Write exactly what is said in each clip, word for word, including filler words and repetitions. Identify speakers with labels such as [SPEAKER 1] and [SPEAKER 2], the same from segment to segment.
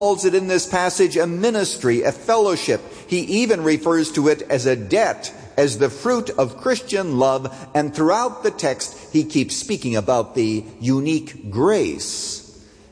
[SPEAKER 1] calls it in this passage a ministry, a fellowship. He even refers to it as a debt, as the fruit of Christian love. And throughout the text, he keeps speaking about the unique grace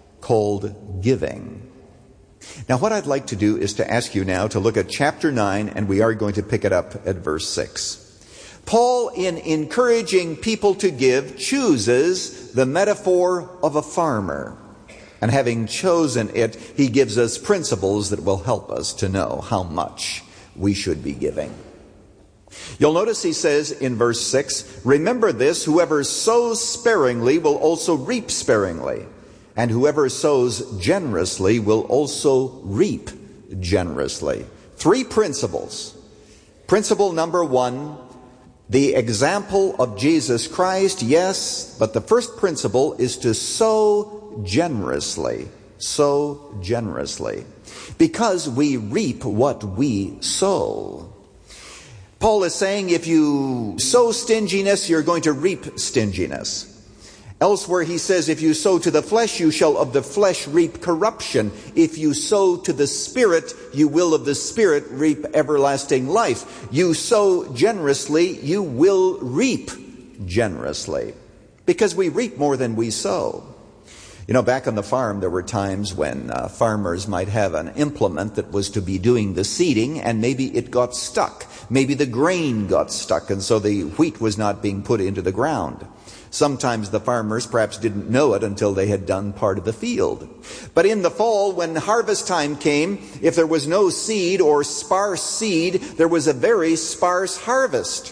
[SPEAKER 1] called giving. Now, what I'd like to do is to ask you now to look at chapter nine, and we are going to pick it up at verse six. Paul, in encouraging people to give, chooses the metaphor of a farmer. And having chosen it, he gives us principles that will help us to know how much we should be giving. You'll notice he says in verse six, "Remember this, whoever sows sparingly will also reap sparingly, and whoever sows generously will also reap generously." Three principles. Principle number one, the example of Jesus Christ, yes, but the first principle is to sow generously. Sow generously. Because we reap what we sow. Paul is saying if you sow stinginess, you're going to reap stinginess. Elsewhere he says, if you sow to the flesh, you shall of the flesh reap corruption. If you sow to the Spirit, you will of the Spirit reap everlasting life. You sow generously, you will reap generously. Because we reap more than we sow. You know, back on the farm, there were times when uh, farmers might have an implement that was to be doing the seeding, and maybe it got stuck. Maybe the grain got stuck, and so the wheat was not being put into the ground. Sometimes the farmers perhaps didn't know it until they had done part of the field. But in the fall, when harvest time came, if there was no seed or sparse seed, there was a very sparse harvest.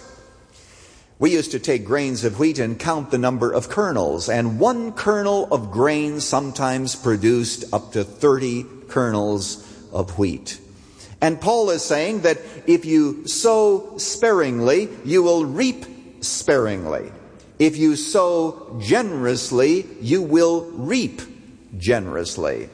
[SPEAKER 1] We used to take grains of wheat and count the number of kernels, and one kernel of grain sometimes produced up to thirty kernels of wheat. And Paul is saying that if you sow sparingly, you will reap sparingly. If you sow generously, you will reap generously.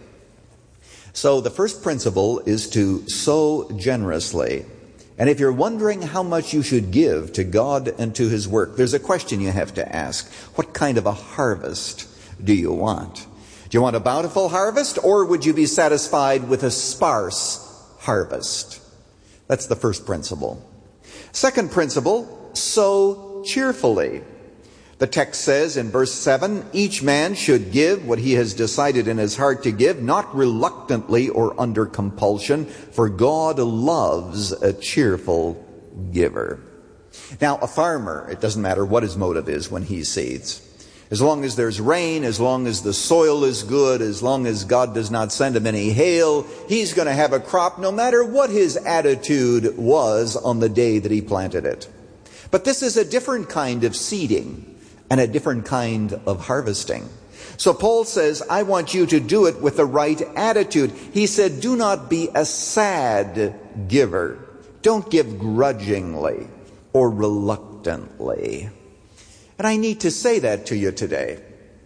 [SPEAKER 1] So the first principle is to sow generously. And if you're wondering how much you should give to God and to His work, there's a question you have to ask. What kind of a harvest do you want? Do you want a bountiful harvest, or would you be satisfied with a sparse harvest? That's the first principle. Second principle, sow cheerfully. The text says in verse seven, each man should give what he has decided in his heart to give, not reluctantly or under compulsion, for God loves a cheerful giver. Now, a farmer, it doesn't matter what his motive is when he seeds. As long as there's rain, as long as the soil is good, as long as God does not send him any hail, he's going to have a crop no matter what his attitude was on the day that he planted it. But this is a different kind of seeding and a different kind of harvesting. So Paul says, I want you to do it with the right attitude. He said, do not be a sad giver. Don't give grudgingly or reluctantly. And I need to say that to you today.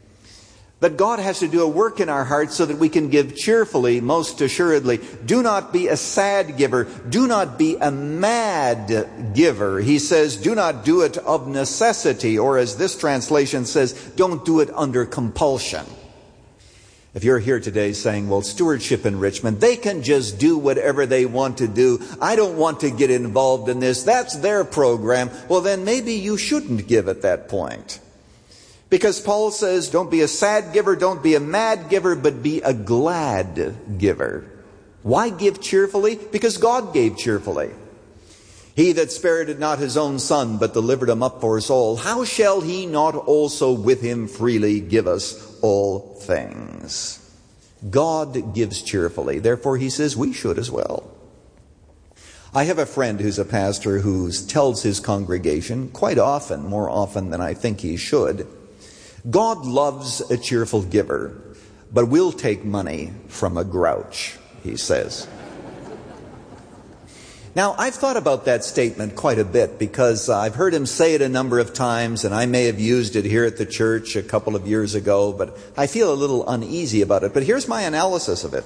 [SPEAKER 1] That God has to do a work in our hearts so that we can give cheerfully, most assuredly. Do not be a sad giver. Do not be a mad giver. He says, do not do it of necessity, or as this translation says, don't do it under compulsion. If you're here today saying, well, Stewardship Enrichment, they can just do whatever they want to do. I don't want to get involved in this. That's their program. Well, then maybe you shouldn't give at that point. Because Paul says, don't be a sad giver, don't be a mad giver, but be a glad giver. Why give cheerfully? Because God gave cheerfully. He that spared not his own son, but delivered him up for us all, how shall he not also with him freely give us all things? God gives cheerfully. Therefore, he says we should as well. I have a friend who's a pastor who tells his congregation quite often, more often than I think he should, God loves a cheerful giver, but we'll take money from a grouch, he says. Now, I've thought about that statement quite a bit because I've heard him say it a number of times, and I may have used it here at the church a couple of years ago, but I feel a little uneasy about it. But here's my analysis of it.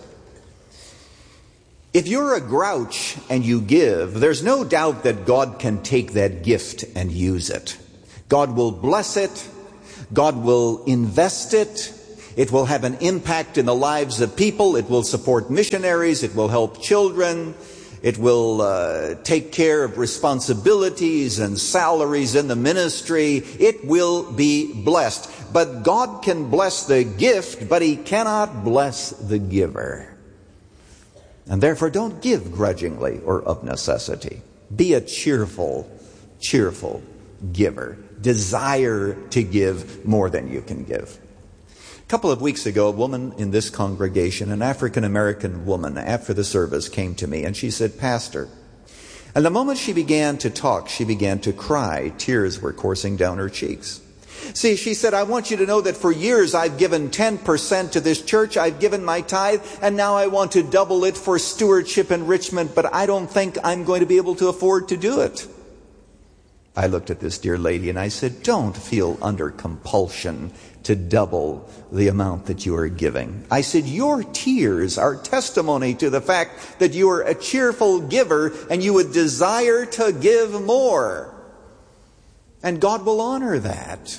[SPEAKER 1] If you're a grouch and you give, there's no doubt that God can take that gift and use it. God will bless it. God will invest it. It will have an impact in the lives of people. It will support missionaries. It will help children. It will uh, take care of responsibilities and salaries in the ministry. It will be blessed. But God can bless the gift, but He cannot bless the giver. And therefore, don't give grudgingly or of necessity. Be a cheerful, cheerful giver. Desire to give more than you can give. A couple of weeks ago, a woman in this congregation, an African-American woman, after the service came to me and she said, "Pastor," and the moment she began to talk, she began to cry. Tears were coursing down her cheeks. See, she said, "I want you to know that for years I've given ten percent to this church. I've given my tithe, and now I want to double it for stewardship enrichment, but I don't think I'm going to be able to afford to do it." I looked at this dear lady and I said, "Don't feel under compulsion to double the amount that you are giving." I said, "Your tears are testimony to the fact that you are a cheerful giver and you would desire to give more. And God will honor that."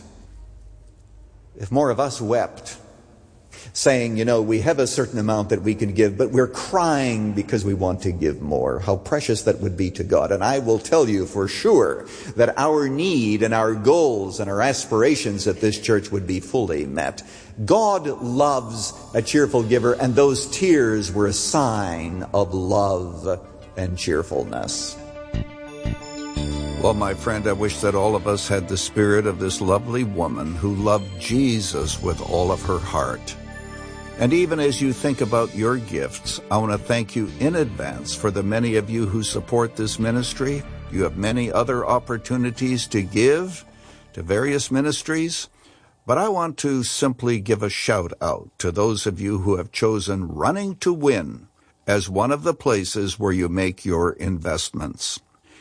[SPEAKER 1] If more of us wept, saying, you know, we have a certain amount that we can give, but we're crying because we want to give more, how precious that would be to God. And I will tell you for sure that our need and our goals and our aspirations at this church would be fully met. God loves a cheerful giver, and those tears were a sign of love and cheerfulness.
[SPEAKER 2] Well, my friend, I wish that all of us had the spirit of this lovely woman who loved Jesus with all of her heart. And even as you think about your gifts, I want to thank you in advance for the many of you who support this ministry. You have many other opportunities to give to various ministries, but I want to simply give a shout out to those of you who have chosen Running to Win as one of the places where you make your investments.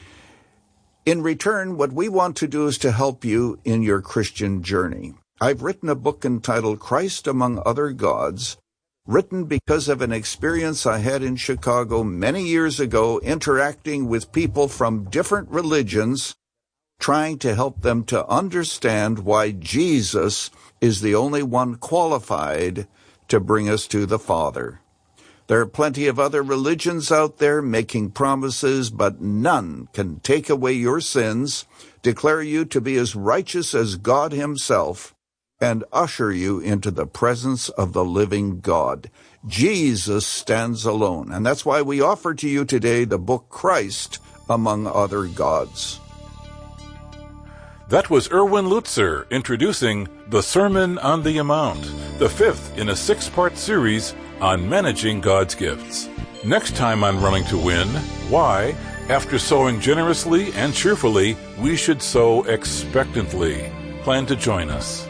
[SPEAKER 2] In return, what we want to do is to help you in your Christian journey. I've written a book entitled Christ Among Other Gods, written because of an experience I had in Chicago many years ago, interacting with people from different religions, trying to help them to understand why Jesus is the only one qualified to bring us to the Father. There are plenty of other religions out there making promises, but none can take away your sins, declare you to be as righteous as God Himself, and usher you into the presence of the living God. Jesus stands alone, and that's why we offer to you today the book Christ Among Other Gods.
[SPEAKER 3] That was Erwin Lutzer introducing the Sermon on the Amount, the fifth in a six-part series on managing God's gifts. Next time on Running to Win, why, after sowing generously and cheerfully, we should sow expectantly. Plan to join us.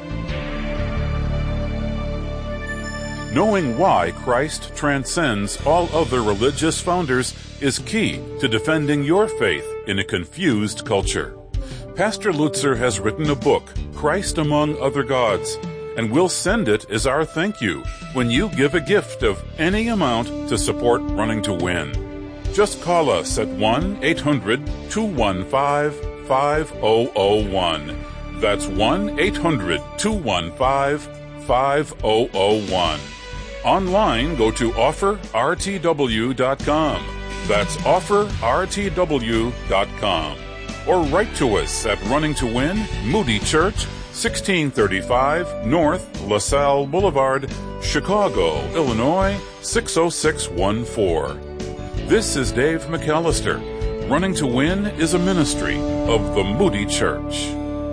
[SPEAKER 3] Knowing why Christ transcends all other religious founders is key to defending your faith in a confused culture. Pastor Lutzer has written a book, Christ Among Other Gods, and we'll send it as our thank you when you give a gift of any amount to support Running to Win. Just call us at one eight hundred two one five five zero zero one. That's one eight hundred two one five five zero zero one. Online, go to offer r t w dot com. That's offer r t w dot com. Or write to us at Running to Win, Moody Church, sixteen thirty-five North LaSalle Boulevard, Chicago, Illinois, six oh six one four. This is Dave McAllister. Running to Win is a ministry of the Moody Church.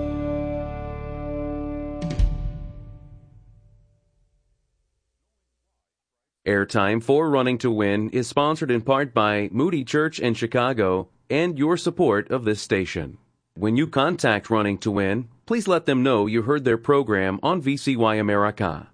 [SPEAKER 4] Airtime for Running to Win is sponsored in part by Moody Church in Chicago and your support of this station. When you contact Running to Win, please let them know you heard their program on V C Y America.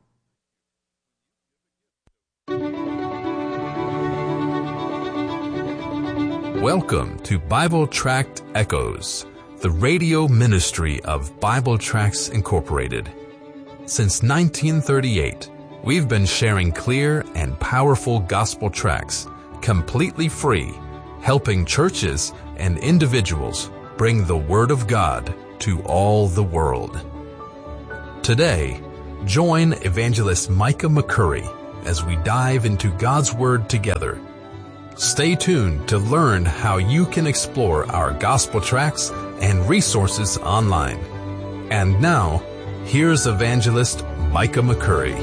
[SPEAKER 5] Welcome to Bible Tract Echoes, the radio ministry of Bible Tracts Incorporated. Since nineteen thirty-eight, we've been sharing clear and powerful gospel tracts, completely free, helping churches and individuals bring the Word of God to all the world. Today, Join Evangelist Micah McCurry as we dive into God's Word together. Stay tuned to learn how you can explore our gospel tracts and resources online. And now, here's Evangelist Micah McCurry.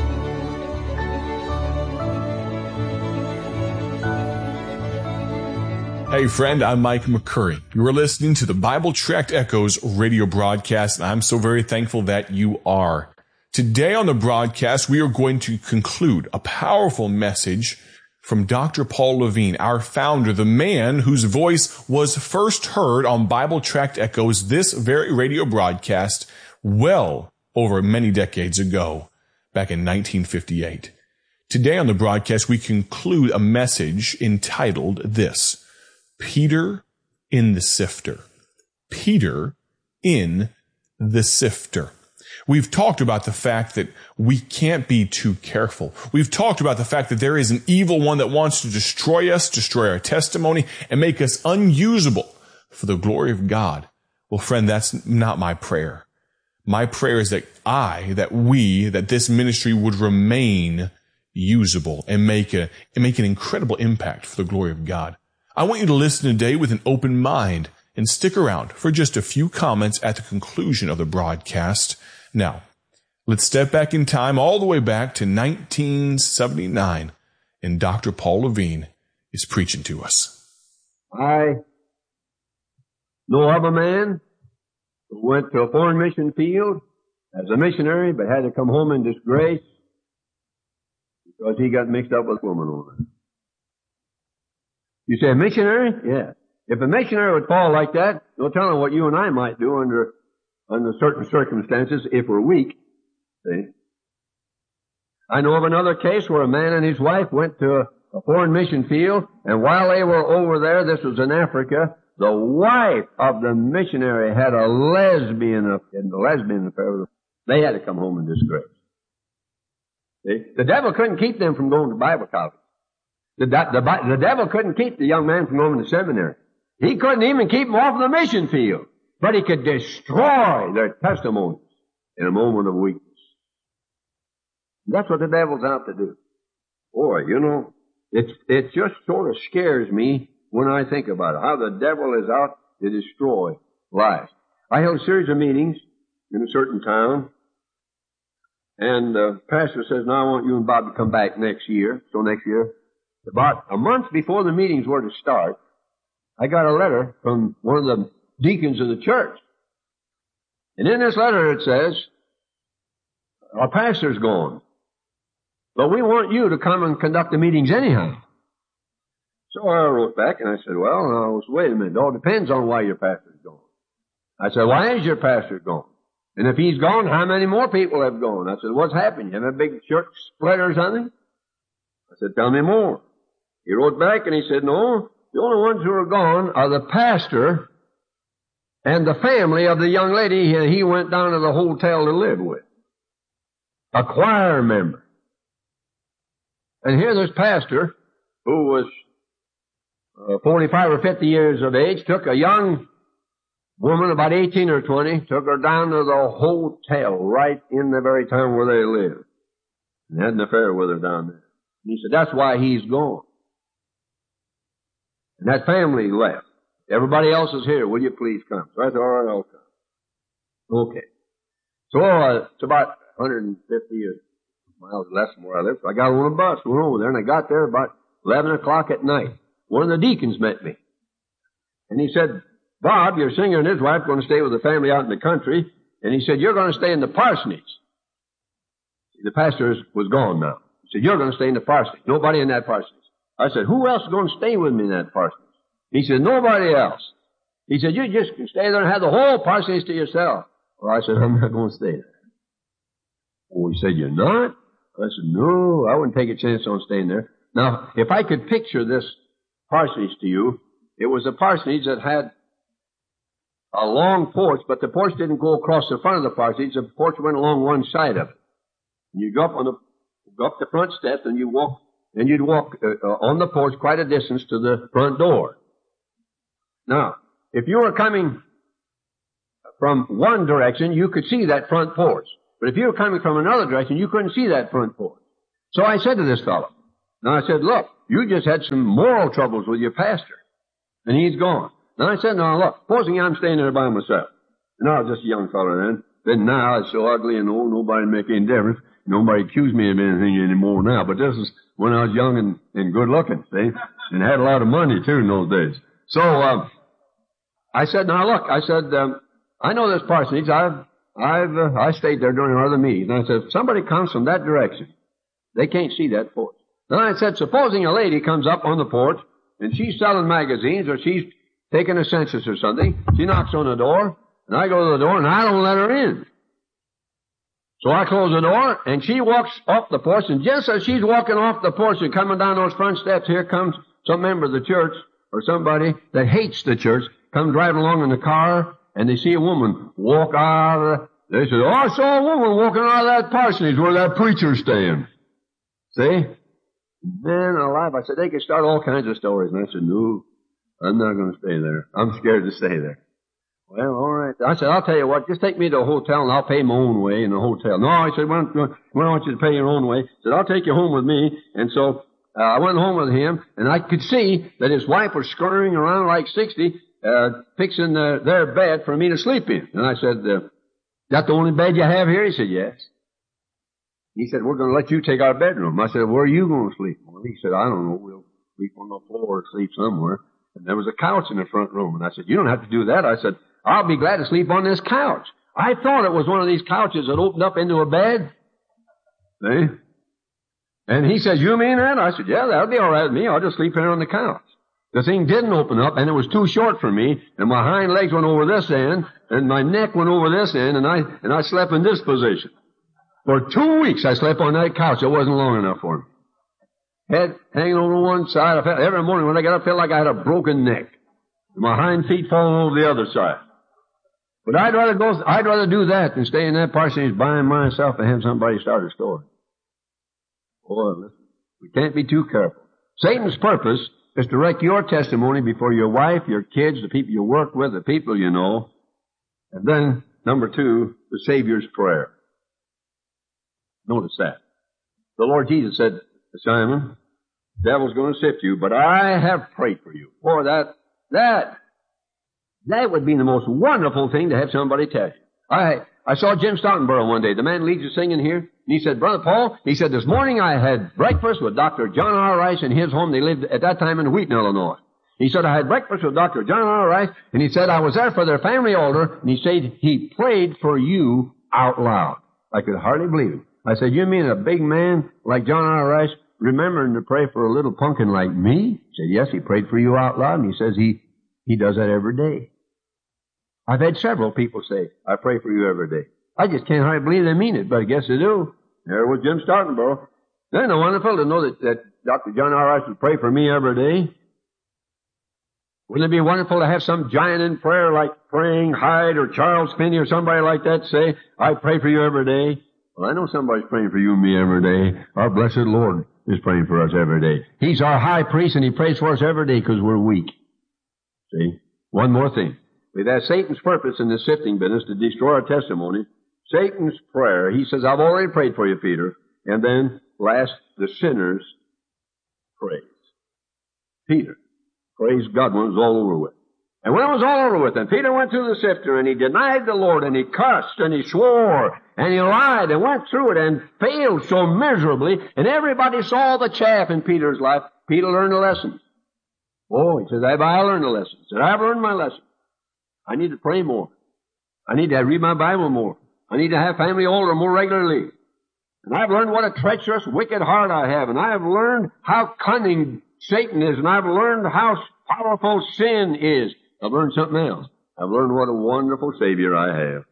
[SPEAKER 6] Hey friend, I'm Mike McCurry. You are listening to the Bible Tract Echoes radio broadcast, and I'm so very thankful that you are. Today on the broadcast, we are going to conclude a powerful message from Doctor Paul Levine, our founder, the man whose voice was first heard on Bible Tract Echoes, this very radio broadcast, well over many decades ago, back in nineteen fifty-eight. Today on the broadcast, we conclude a message entitled this, Peter in the Sifter. Peter in the Sifter. We've talked about the fact that we can't be too careful. We've talked about the fact that there is an evil one that wants to destroy us, destroy our testimony, and make us unusable for the glory of God. Well, friend, that's not my prayer. My prayer is that I, that we, that this ministry would remain usable and make a, and make an incredible impact for the glory of God. I want you to listen today with an open mind and stick around for just a few comments at the conclusion of the broadcast. Now, let's step back in time all the way back to nineteen seventy-nine, and Doctor Paul Levine is preaching to us.
[SPEAKER 7] I know of a man who went to a foreign mission field as a missionary, but had to come home in disgrace because he got mixed up with a woman over there. You say a missionary? Yeah. If a missionary would fall like that, no telling what you and I might do under under certain circumstances if we're weak. See? I know of another case where a man and his wife went to a, a foreign mission field, and while they were over there, this was in Africa, the wife of the missionary had a lesbian, a lesbian affair with them. They had to come home in disgrace. See? The devil couldn't keep them from going to Bible college. The, the, the devil couldn't keep the young man from going to seminary. He couldn't even keep them off the mission field. But he could destroy their testimonies in a moment of weakness. That's what the devil's out to do. Boy, you know, it, it just sort of scares me when I think about it, how the devil is out to destroy lives. I held a series of meetings in a certain town, and the pastor says, now I want you and Bob to come back next year. So next year, about a month before the meetings were to start, I got a letter from one of the deacons of the church. And in this letter it says, our pastor's gone, but we want you to come and conduct the meetings anyhow. So I wrote back and I said, well, now, wait a minute, it all depends on why your pastor's gone. I said, why is your pastor gone? And if he's gone, how many more people have gone? I said, what's happened? You have a big church split or something? I said, tell me more. He wrote back and he said, no, the only ones who are gone are the pastor and the family of the young lady he went down to the hotel to live with. A choir member. And here this pastor, who was uh, forty-five or fifty years of age, took a young woman, about eighteen or twenty, took her down to the hotel right in the very town where they lived, and had an affair with her down there. And he said, that's why he's gone. And that family left. Everybody else is here. Will you please come? So I said, all right, I'll come. Okay. So uh, it's about one hundred fifty miles less than where I live. So I got on a bus, went over there, and I got there about eleven o'clock at night. One of the deacons met me. And he said, Bob, your singer and his wife are going to stay with the family out in the country. And he said, you're going to stay in the parsonage. The pastor was gone now. He said, you're going to stay in the parsonage. Nobody in that parsonage. I said, who else is going to stay with me in that parsonage? He said, nobody else. He said, you just stay there and have the whole parsonage to yourself. Well, I said, I'm not going to stay there. Oh, he said, you're not? I said, no, I wouldn't take a chance on staying there. Now, if I could picture this parsonage to you, it was a parsonage that had a long porch, but the porch didn't go across the front of the parsonage. The porch went along one side of it. And you go up on the, go up the front steps and you walk, and you'd walk uh, on the porch quite a distance to the front door. Now, if you were coming from one direction, you could see that front porch. But if you were coming from another direction, you couldn't see that front porch. So I said to this fellow, now I said, look, you just had some moral troubles with your pastor. And he's gone. Now I said, now look, supposing I'm staying there by myself. And I was just a young fellow then. Then now I was so ugly and old, nobody make any difference. Nobody accused me of anything anymore now. But this is when I was young and, and good looking, see? And had a lot of money too in those days. So, um, I said, now look, I said, um, I know this parsonage. I've, I've, uh, I stayed there during other meetings. And I said, if somebody comes from that direction, they can't see that porch. Then I said, supposing a lady comes up on the porch and she's selling magazines or she's taking a census or something, she knocks on the door and I go to the door and I don't let her in. So I close the door and she walks off the porch, and just as she's walking off the porch and coming down those front steps, here comes some member of the church or somebody that hates the church, come driving along in the car, and they see a woman walk out of the, they say, oh, I saw a woman walking out of that parsonage where that preacher's staying. See? Man alive, I said, they could start all kinds of stories. And I said, no, I'm not going to stay there. I'm scared to stay there. Well, all right. I said, I'll tell you what, just take me to a hotel and I'll pay my own way in the hotel. No, I said, well, I don't want you to pay your own way. I said, I'll take you home with me. And so uh, I went home with him, and I could see that his wife was scurrying around like sixty, uh, fixing uh, their bed for me to sleep in. And I said, uh, that the only bed you have here? He said, yes. He said, we're going to let you take our bedroom. I said, where are you going to sleep? Well, he said, I don't know. We'll sleep on the floor or sleep somewhere. And there was a couch in the front room. And I said, you don't have to do that. I said, I'll be glad to sleep on this couch. I thought it was one of these couches that opened up into a bed. See? And he says, you mean that? I said, yeah, that'll be all right with me. I'll just sleep here on the couch. The thing didn't open up, and it was too short for me, and my hind legs went over this end, and my neck went over this end, and I, and I slept in this position. For two weeks I slept on that couch. It wasn't long enough for me. Head hanging over one side. I felt, every morning when I got up, I felt like I had a broken neck. My hind feet falling over the other side. But I'd rather go, I'd rather do that than stay in that parsonage by myself and have somebody start a story. Boy, listen, we can't be too careful. Satan's purpose is to wreck your testimony before your wife, your kids, the people you work with, the people you know. And then, number two, the Savior's prayer. Notice that. The Lord Jesus said to Simon, the devil's going to sift you, but I have prayed for you. Boy, that, that, that would be the most wonderful thing to have somebody tell you. I, I saw Jim Stoutenborough one day. The man leads us singing here. And he said, Brother Paul, he said, this morning I had breakfast with Doctor John R. Rice in his home. They lived at that time in Wheaton, Illinois. He said, I had breakfast with Doctor John R. Rice, and he said, I was there for their family altar, and he said, he prayed for you out loud. I could hardly believe it. I said, you mean a big man like John R. Rice remembering to pray for a little pumpkin like me? He said, yes, he prayed for you out loud, and he says he, he does that every day. I've had several people say, I pray for you every day. I just can't hardly believe they mean it, but I guess they do. There was Jim Stoutenborough. Isn't it wonderful to know that, that Doctor John R. Rice would pray for me every day? Wouldn't it be wonderful to have some giant in prayer like praying Hyde or Charles Finney or somebody like that say, I pray for you every day? Well, I know somebody's praying for you and me every day. Our blessed Lord is praying for us every day. He's our high priest, and he prays for us every day because we're weak. See? One more thing. With that Satan's purpose in this sifting business to destroy our testimony, Satan's prayer, he says, I've already prayed for you, Peter. And then, last, the sinner's praise. Peter, praise God when it was all over with. And when it was all over with, and Peter went through the sifter, and he denied the Lord, and he cursed, and he swore, and he lied, and went through it, and failed so miserably, and everybody saw the chaff in Peter's life. Peter learned a lesson. Oh, he says, I've I learned a lesson. He said, I've learned my lesson. I need to pray more. I need to read my Bible more. I need to have family altar more regularly. And I've learned what a treacherous, wicked heart I have. And I have learned how cunning Satan is. And I've learned how powerful sin is. I've learned something else. I've learned what a wonderful Savior I have.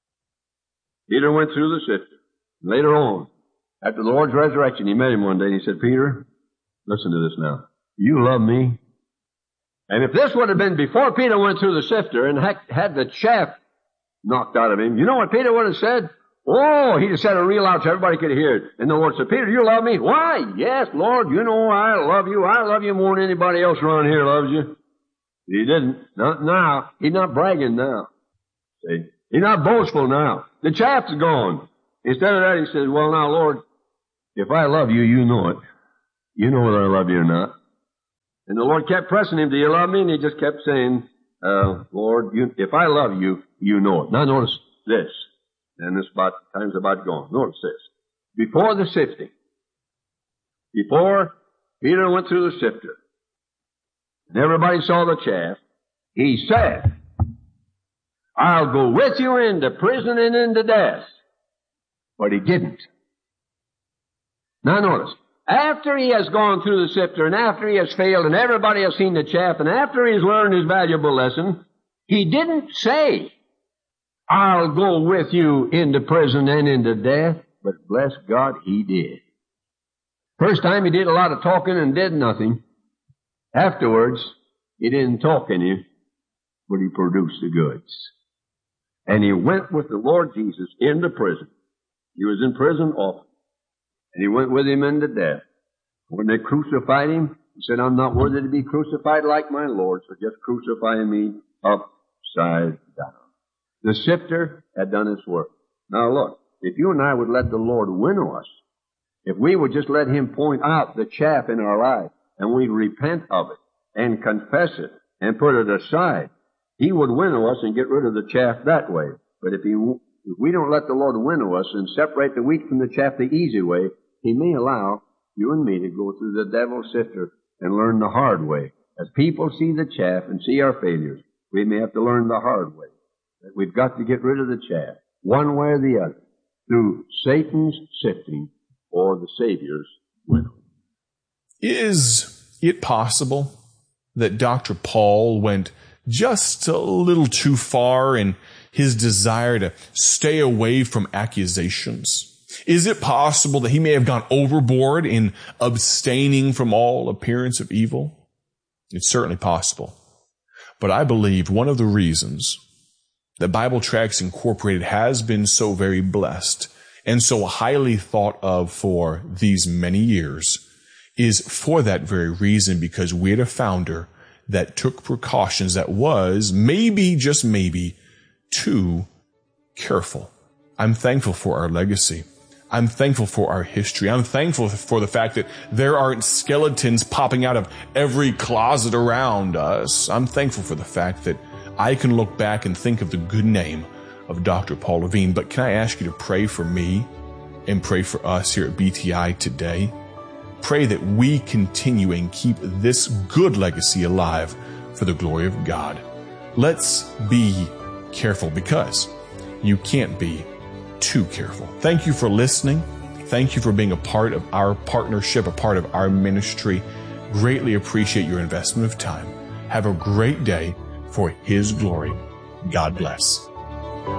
[SPEAKER 7] Peter went through the sifter. Later on, after the Lord's resurrection, he met him one day and he said, Peter, listen to this now. You love me. And if this would have been before Peter went through the sifter and had the chaff knocked out of him, you know what Peter would have said? Oh, he'd have said it real loud so everybody could hear it. In the Lord said, Peter, you love me? Why? Yes, Lord, you know I love you. I love you more than anybody else around here loves you. He didn't. Not now. He's not bragging now. See? He's not boastful now. The chaff's gone. instead of that, he says, well, now, Lord, if I love you, you know it. You know whether I love you or not. And the Lord kept pressing him, do you love me? And he just kept saying, uh, Lord, you, if I love you, you know it. Now notice this. And this about, time's about gone. Notice this. Before the sifting, before Peter went through the sifter, and everybody saw the chaff, he said, I'll go with you into prison and into death. But he didn't. Now notice, after he has gone through the sifter, and after he has failed, and everybody has seen the chaff, and after he's learned his valuable lesson, he didn't say, I'll go with you into prison and into death. But bless God, he did. First time he did a lot of talking and did nothing. Afterwards, he didn't talk any, but he produced the goods. And he went with the Lord Jesus into prison. He was in prison often. And he went with him into death. When they crucified him, he said, I'm not worthy to be crucified like my Lord, so just crucify me upside down. The sifter had done its work. Now look, if you and I would let the Lord winnow us, if we would just let him point out the chaff in our life, and we'd repent of it, and confess it, and put it aside, he would winnow us and get rid of the chaff that way. But if, he, if we don't let the Lord winnow us and separate the wheat from the chaff the easy way, he may allow you and me to go through the devil's sifter and learn the hard way. As people see the chaff and see our failures, we may have to learn the hard way. That we've got to get rid of the chaff, one way or the other, through Satan's sifting or the Savior's winnowing.
[SPEAKER 6] Is it possible that Doctor Paul went just a little too far in his desire to stay away from accusations? Is it possible that he may have gone overboard in abstaining from all appearance of evil? It's certainly possible. But I believe one of the reasons that Bible Tracts Incorporated has been so very blessed and so highly thought of for these many years is for that very reason, because we had a founder that took precautions that was maybe, just maybe, too careful. I'm thankful for our legacy. I'm thankful for our history. I'm thankful for the fact that there aren't skeletons popping out of every closet around us. I'm thankful for the fact that I can look back and think of the good name of Doctor Paul Levine. But can I ask you to pray for me and pray for us here at B T I today? Pray that we continue and keep this good legacy alive for the glory of God. Let's be careful, because you can't be too careful. Thank you for listening. Thank you for being a part of our partnership, a part of our ministry. Greatly appreciate your investment of time. Have a great day for His glory. God bless.